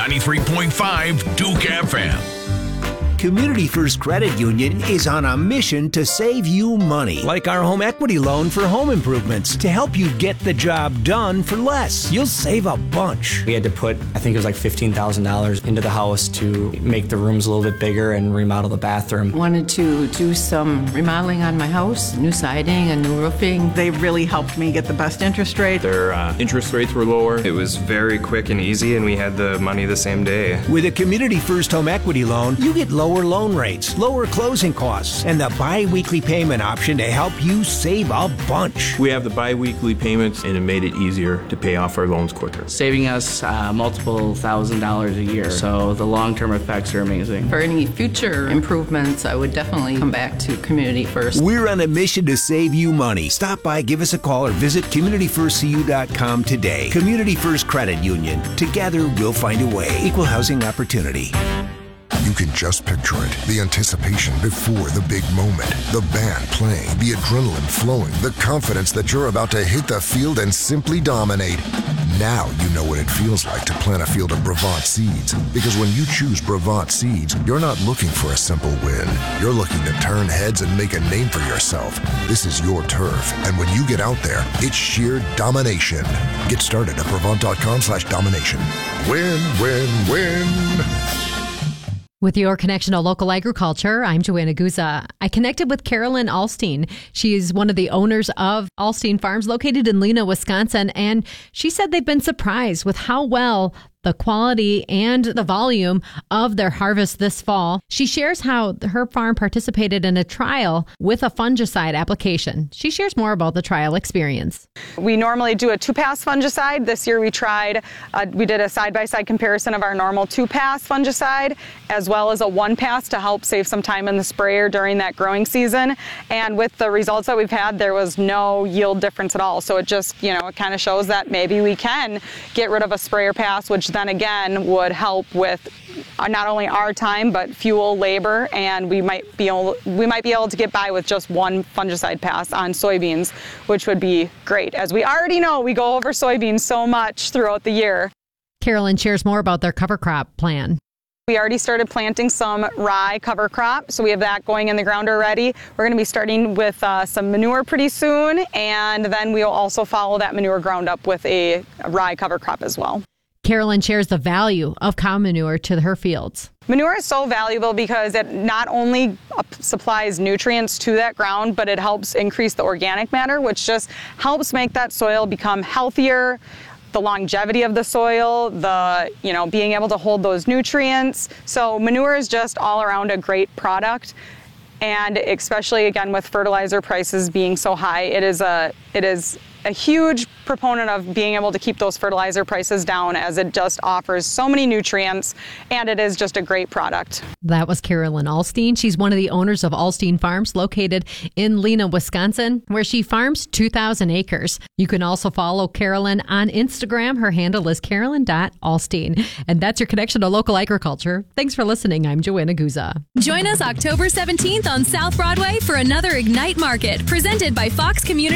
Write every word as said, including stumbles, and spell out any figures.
ninety-three point five Duke F M. Community First Credit Union is on a mission to save you money, like our home equity loan for home improvements, to help you get the job done for less. You'll save a bunch. We had to put, I think it was like fifteen thousand dollars into the house to make the rooms a little bit bigger and remodel the bathroom. Wanted to do some remodeling on my house, new siding and new roofing. They really helped me get the best interest rate. Their uh, interest rates were lower. It was very quick and easy, and we had the money the same day. With a Community First home equity loan, you get lower loan rates, lower closing costs, and the bi-weekly payment option to help you save a bunch. We have the bi-weekly payments, and it made it easier to pay off our loans quicker. Saving us uh, multiple thousand dollars a year, so the long-term effects are amazing. For any future improvements, I would definitely come back to Community First. We're on a mission to save you money. Stop by, give us a call, or visit community first c u dot com today. Community First Credit Union. Together, we'll find a way. Equal housing opportunity. You can just picture it. The anticipation before the big moment. The band playing, the adrenaline flowing, the confidence that you're about to hit the field and simply dominate. Now you know what it feels like to plant a field of Brevant seeds. Because when you choose Brevant seeds, you're not looking for a simple win. You're looking to turn heads and make a name for yourself. This is your turf. And when you get out there, it's sheer domination. Get started at Brevant.com slash domination. Win, win, win. With your connection to local agriculture, I'm Joanna Guza. I connected with Carolyn Alstein. She is one of the owners of Alstein Farms located in Lena, Wisconsin, and she said they've been surprised with how well the quality and the volume of their harvest this fall. She shares how her farm participated in a trial with a fungicide application. She shares more about the trial experience. We normally do a two-pass fungicide. This year we tried, uh, we did a side-by-side comparison of our normal two-pass fungicide as well as a one-pass to help save some time in the sprayer during that growing season. And with the results that we've had, there was no yield difference at all. So it just, you know, it kind of shows that maybe we can get rid of a sprayer pass, which then again would help with not only our time but fuel, labor, and we might be able we might be able to get by with just one fungicide pass on soybeans, which would be great. As we already know, we go over soybeans so much throughout the year. Carolyn shares more about their cover crop plan. We already started planting some rye cover crop, so we have that going in the ground already. We're going to be starting with uh, some manure pretty soon, and then we'll also follow that manure ground up with a rye cover crop as well. Carolyn shares the value of cow manure to her fields. Manure is so valuable because it not only supplies nutrients to that ground, but it helps increase the organic matter, which just helps make that soil become healthier. The longevity of the soil, the, you know, being able to hold those nutrients. So manure is just all around a great product. And especially again with fertilizer prices being so high, it is a, it is a huge proponent of being able to keep those fertilizer prices down, as it just offers so many nutrients and it is just a great product. That was Carolyn Alstein. She's one of the owners of Alstein Farms located in Lena, Wisconsin, where she farms two thousand acres. You can also follow Carolyn on Instagram. Her handle is carolyn dot alstein. And that's your connection to local agriculture. Thanks for listening. I'm Joanna Guza. Join us October seventeenth on South Broadway for another Ignite Market presented by Fox Community